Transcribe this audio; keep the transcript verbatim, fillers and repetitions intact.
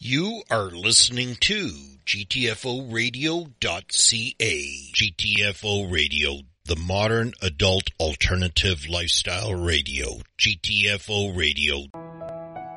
You are listening to G T F O radio dot C A. G T F O Radio, the modern adult alternative lifestyle radio. G T F O Radio.